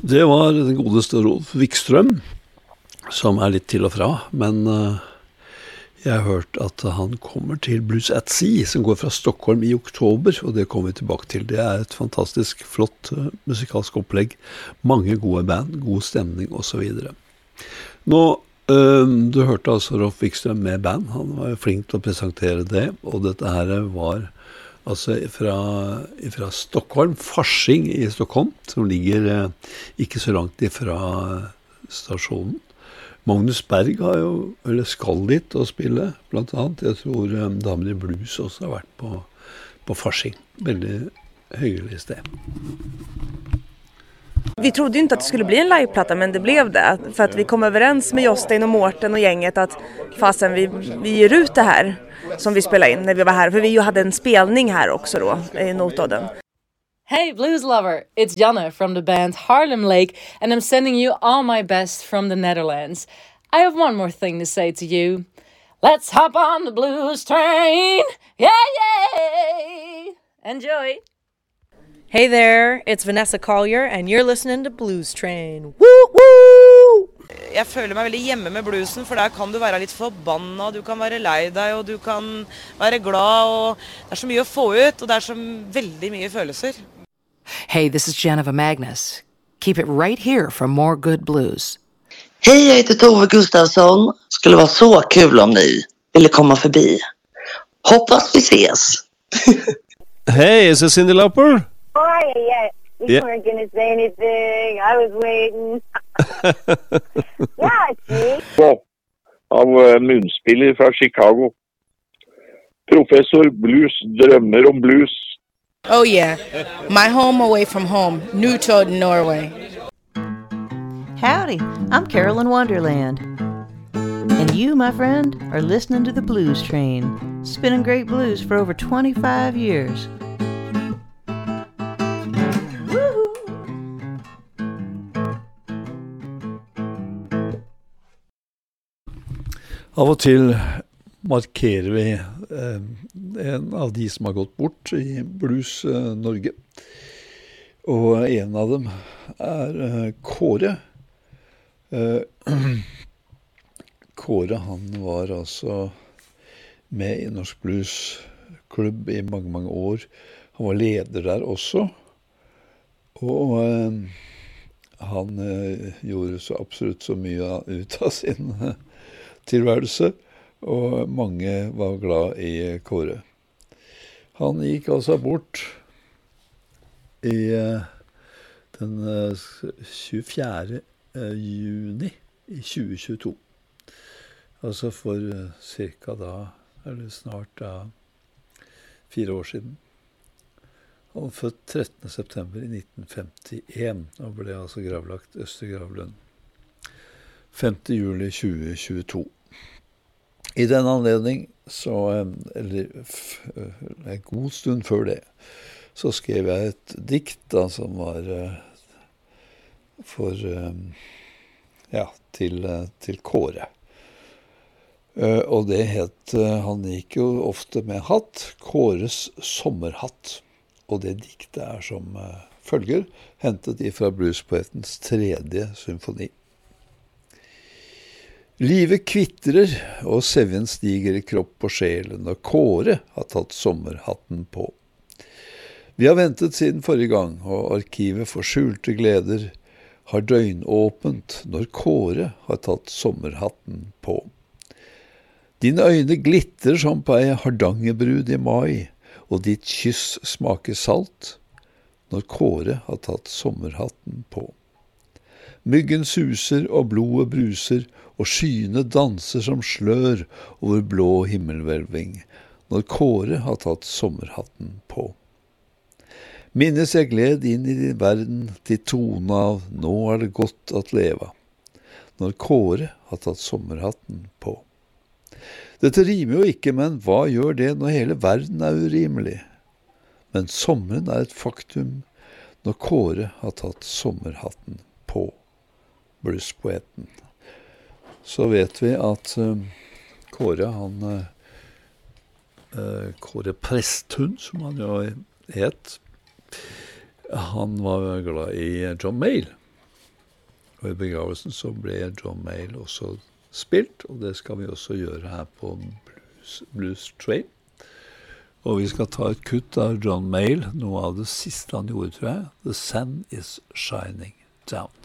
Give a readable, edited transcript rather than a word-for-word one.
Det var den godeste Rolf Wikström, som litt til og fra, men jeg har hørt at han kommer til Blues at Sea, som går fra Stockholm i oktober, og det kommer vi tilbake til. Det et fantastisk flott musikalsk opplegg, mange gode band, god stemning og så videre. Nå, du hørte altså Rolf Wikström med band, han var flink til å presentere det, og dette her var altså fra Stockholm, Farsing i Stockholm, som ligger ikke så langt ifra stasjonen. Magnus Berg har jo, eller skal dit og spille, blant annet. Jeg tror Damer i Blues også har vært på Farsing. Veldig hyggelig sted. Vi trodde ju inte att det skulle bli en liveplatta, men det blev det. För att vi kom överens med Jostein och Mårten och gänget att fasen vi ger ut det här som vi spelade in när vi var här. För vi ju hade en spelning här också då i Notodden. Hey blues lover, it's Janne from the band Harlem Lake, and I'm sending you all my best from the Netherlands. I have one more thing to say to you. Let's hop on the blues train. Yeah. Enjoy. Hey there, it's Vanessa Collier, and you're listening to Blues Train. Woo, woo! Jeg føler meg veldig hjemme med bluesen, for der kan du være litt forbanna, du kan være lei deg, og du kan være glad, og det så mye å få ut, og det så veldig mye følelser. Hey, this is Jennifer Magnus. Keep it right here for more good blues. Hej, jag heter Tove Gustafsson. Skulle vara så kul om ni ville komma förbi. Hoppas vi ses. Hey, is it Cyndi Lauper? Hi, yeah. You weren't going to say anything. I was waiting. Yeah, it's me. Av munspiller fra Chicago. Professor Blues drømmer om blues. Oh yeah, my home away from home, Newtown, Norway. Howdy, I'm Carolyn Wonderland. And you, my friend, are listening to the Blues Train, spinning great blues for over 25 years. Av og til markerer vi en av de som har gått bort i Blues Norge. Og en av dem Kåre. Kåre, han var altså med i Norsk Blues Klubb i mange, mange år. Han var leder der også. Og han gjorde så absolutt så mye ut av sin tilværelse, og mange var glad i Kåre. Han gikk altså bort i den 24. juni i 2022. Altså for cirka da, eller snart da, 4 år siden. Han var født 13. september i 1951, og ble altså gravlagt Østergravlund 5. juli 2022. I den anledning, så, eller en god stund før det, så skrev jeg et dikt da, som var til Kåre. Og det het, han gikk jo ofte med hatt, Kåres sommerhatt. Og det diktet som følger, hentet ifra bluespoetens 3. symfoni. Livet kvitrer, og sevjen stiger i kropp og sjelen, og Kåre har tatt sommerhatten på. Vi har ventet siden forrige gang, og arkivet for skjulte gleder har døgnåpent når Kåre har tatt sommerhatten på. Dine øyne glitter som på ei hardangerbrud i mai, og ditt kyss smaker salt når Kåre har tatt sommerhatten på. Myggen suser og blodet bruser, og skyene danser som slør over blå himmelhvelving, når Kåre har tatt sommerhatten på. Minnes jeg gled inn i din verden til tone av «Nå det godt at leva», når Kåre har tatt sommerhatten på. Dette rimer jo ikke, men hva gjør det når hele verden urimelig? Men sommeren et faktum når Kåre har tatt sommerhatten på. Bluespoeten. Så vet vi at Kåre, Kåre Presthund, som han jo het, han var glad i John Mayall. Og i begravelsen så ble John Mayall også spilt, og det skal vi også gjøre her på Blues Train. Og vi skal ta et kutt av John Mayall, noe av det siste han gjorde, tror jeg. The sun is shining down.